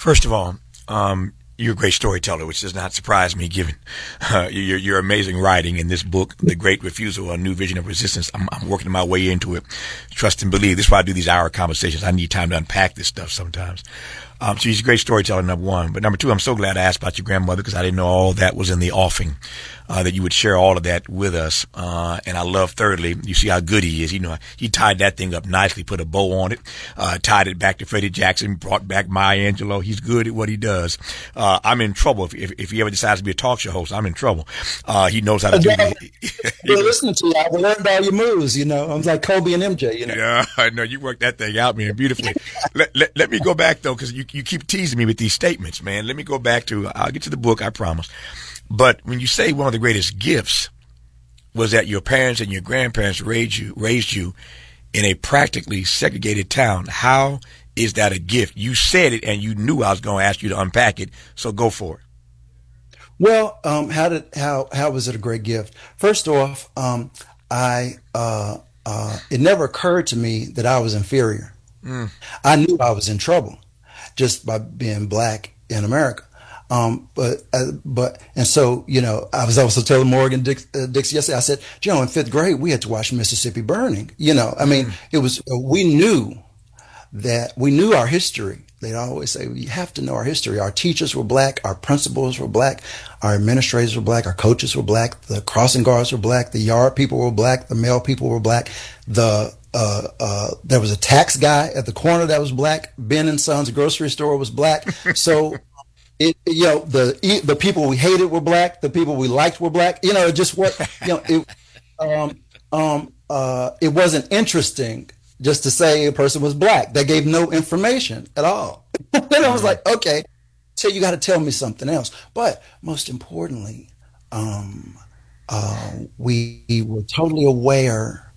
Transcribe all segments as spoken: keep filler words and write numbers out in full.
First of all, um, you're a great storyteller, which does not surprise me given uh, your, your amazing writing in this book, The Great Refusal, A New Vision of Resistance. I'm, I'm working my way into it. Trust and believe. This is why I do these hour conversations. I need time to unpack this stuff sometimes. Um, so he's a great storyteller, number one. But number two, I'm so glad I asked about your grandmother because I didn't know all that was in the offing, uh, that you would share all of that with us. Uh, and I love, thirdly, you see how good he is. You know, he tied that thing up nicely, put a bow on it, uh, tied it back to Freddie Jackson, brought back Maya Angelou. He's good at what he does. Uh, I'm in trouble. If, if, if he ever decides to be a talk show host, I'm in trouble. Uh, he knows how to do it. We're listening to you. I learned all your moves, you know. I'm like Kobe and M J, you know. Yeah, I know. You worked that thing out, man, beautifully. let, let, let me go back, though, because you, you keep teasing me with these statements, man. Let me go back to, I'll get to the book, I promise. But when you say one of the greatest gifts was that your parents and your grandparents raised you, raised you in a practically segregated town, how is that a gift? You said it and you knew I was going to ask you to unpack it, so go for it. Well, um, how did how how was it a great gift? First off, um, I uh, uh, it never occurred to me that I was inferior. Mm. I knew I was in trouble just by being black in America. Um, but, uh, but, and so, you know, I was also telling Morgan Dix, uh, Dixie yesterday, I said, you know, in fifth grade, we had to watch Mississippi Burning. You know, I mean, it was, uh, we knew that we knew our history. They'd always say, you have to know our history. Our teachers were black. Our principals were black. Our administrators were black. Our coaches were black. The crossing guards were black. The yard people were black. The mail people were black. The, uh, uh, there was a tax guy at the corner that was black. Ben and Sons grocery store was black. So, It, you know, the the people we hated were black. The people we liked were black. You know, just what, you know, it, um, um, uh, it wasn't interesting just to say a person was black. They gave no information at all. Then I was like, okay, so you got to tell me something else. But most importantly, um, uh, we were totally aware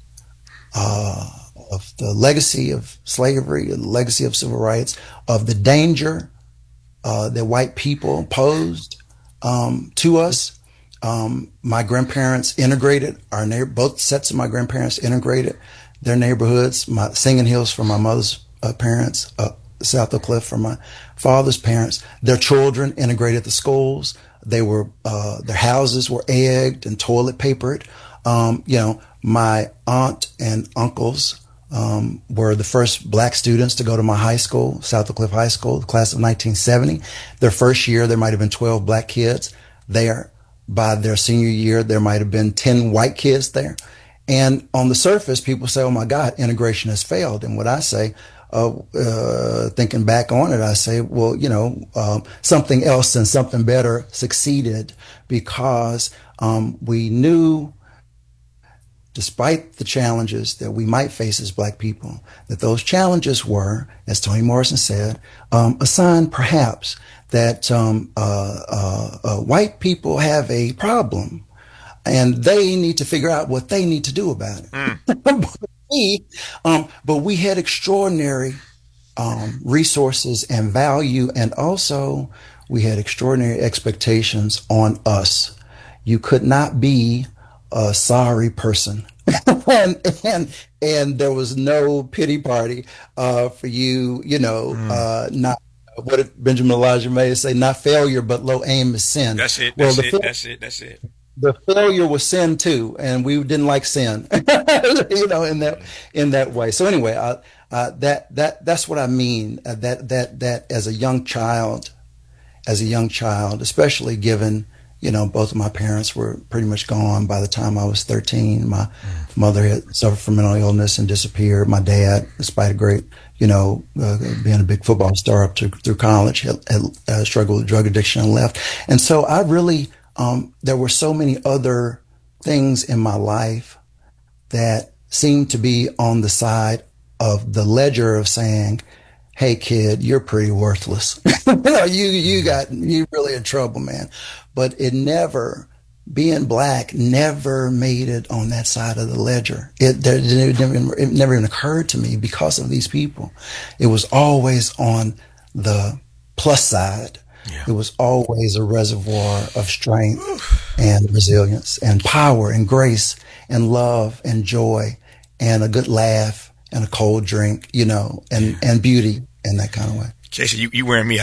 uh, of the legacy of slavery, the legacy of civil rights, of the danger Uh, that white people posed um, to us. Um, my grandparents integrated our neighbor. Both sets of my grandparents integrated their neighborhoods. My Singing Hills for my mother's uh, parents, uh, South Oak Cliff for my father's parents. Their children integrated the schools. They were uh, their houses were egged and toilet papered. Um, you know, my aunt and uncles Um, were the first black students to go to my high school, South Oak Cliff High School, the class of nineteen seventy. Their first year, there might have been twelve black kids there. By their senior year, there might have been ten white kids there. And on the surface, people say, oh my God, integration has failed. And what I say, uh, uh, thinking back on it, I say, well, you know, um, something else and something better succeeded because um, we knew, despite the challenges that we might face as black people, that those challenges were, as Toni Morrison said, um, a sign perhaps that um, uh, uh, uh, white people have a problem and they need to figure out what they need to do about it. Mm. but, we, um, but we had extraordinary um, resources and value, and also we had extraordinary expectations on us. You could not be a sorry person. and, and, and there was no pity party, uh, for you, you know, mm. uh, not, what did Benjamin Elijah Mays say? Not failure, but low aim is sin. That's it. Well, That's the it. fa- That's it. That's it. The failure was sin too. And we didn't like sin, you know, in that, in that way. So anyway, uh, uh, that, that, that's what I mean. Uh, that, that, that as a young child, as a young child, especially given, you know, both of my parents were pretty much gone by the time I was thirteen. My mm. mother had suffered from mental illness and disappeared. My dad, despite a great, you know, uh, being a big football star up to, through college, had, had uh, struggled with drug addiction and left. And so I really, um, there were so many other things in my life that seemed to be on the side of the ledger of saying, hey kid, you're pretty worthless. you know, you, you got, you really in trouble, man. But it never, being black never made it on that side of the ledger. It, it, never, it never even occurred to me because of these people. It was always on the plus side. Yeah. It was always a reservoir of strength and resilience and power and grace and love and joy and a good laugh and a cold drink, you know, and, yeah. and beauty in that kind of way. Jason, you, you wearing me